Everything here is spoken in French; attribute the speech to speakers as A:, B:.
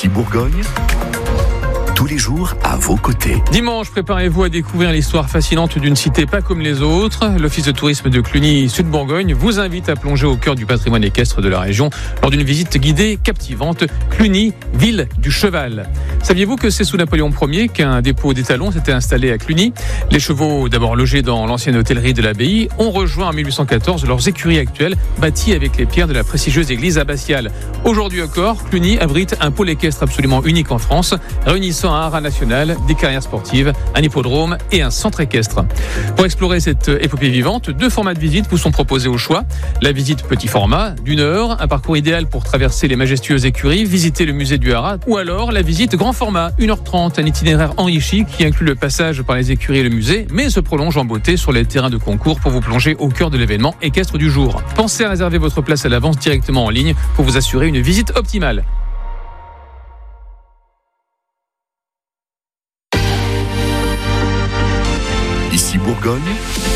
A: Ici Bourgogne, tous les jours à vos côtés.
B: Dimanche, préparez-vous à découvrir l'histoire fascinante d'une cité pas comme les autres. L'Office de tourisme de Cluny, Sud-Bourgogne, vous invite à plonger au cœur du patrimoine équestre de la région lors d'une visite guidée captivante. Cluny, ville du cheval. Saviez-vous que c'est sous Napoléon Ier qu'un dépôt d'étalons s'était installé à Cluny ? Les chevaux, d'abord logés dans l'ancienne hôtellerie de l'abbaye, ont rejoint en 1814 leurs écuries actuelles, bâties avec les pierres de la prestigieuse église abbatiale. Aujourd'hui encore, Cluny abrite un pôle équestre absolument unique en France, réunissant un haras national, des carrières sportives, un hippodrome et un centre équestre. Pour explorer cette épopée vivante, 2 formats de visite vous sont proposés au choix. La visite petit format, d'1 heure, un parcours idéal pour traverser les majestueuses écuries, visiter le musée du haras, ou alors la visite grand format, 1h30, un itinéraire enrichi qui inclut le passage par les écuries et le musée, mais se prolonge en beauté sur les terrains de concours pour vous plonger au cœur de l'événement équestre du jour. Pensez à réserver votre place à l'avance directement en ligne pour vous assurer une visite optimale.
A: Ici Bourgogne,